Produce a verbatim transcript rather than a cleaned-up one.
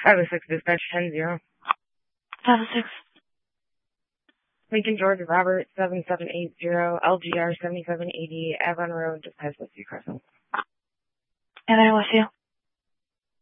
five oh six dispatch ten zero. five oh six. Lincoln, Georgia, Robert, seven seven eight zero, L G R seventy-seven eighty, Avon Road, just past Westview Crescent. And I'm with you.